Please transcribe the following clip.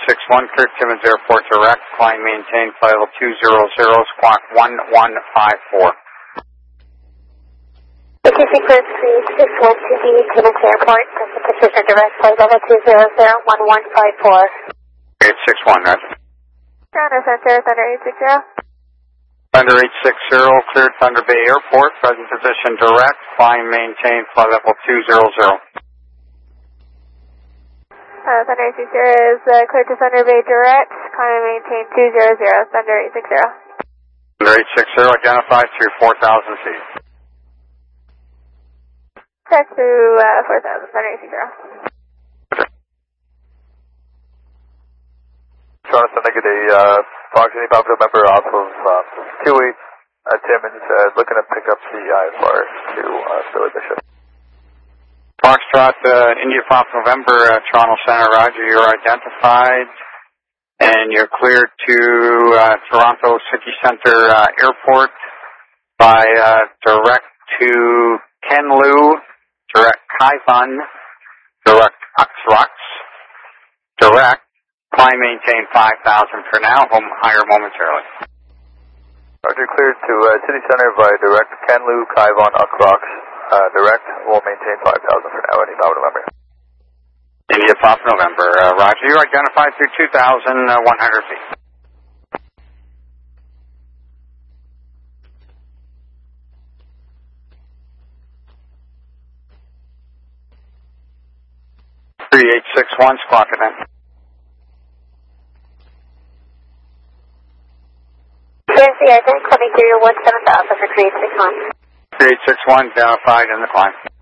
3861, cleared Timmins Airport direct, climb maintain, flight level 200, squawk 1154. ATC cleared 3861 to the Timmins Airport, precision direct, flight level 200, 1154. 3861, roger. Ground center, Thunder 860. Thunder 860, cleared Thunder Bay Airport, present position direct, climb maintain, flight level 200. Thunder 860 is cleared to Thunder Bay direct, climb and maintain 200, Thunder 860. Thunder 860, identified through 4,000 feet. Correct through 4,000, Thunder 860. Toronto Sunday, good day. Fox 8 Papa member off of 28 Timmins, looking to pick up the IFR to Billy Bishop. Foxtrot, India Papa November, Toronto Center, roger, you're identified, and you're cleared to Toronto City Center Airport by direct to Kenlu, direct Kaivan, direct Uxrux, direct, climb maintain 5,000 for now, higher momentarily. Roger, cleared to City Center by direct Kenlu, Kaivan, Uxrux. Direct, we'll maintain 5,000 for now, India Papa November. India Papa November, roger, you're identified through 2,100 feet. (3861) squawk event. CRC, I think, coming through 17,000 for 3861. 3861, identified in the climb.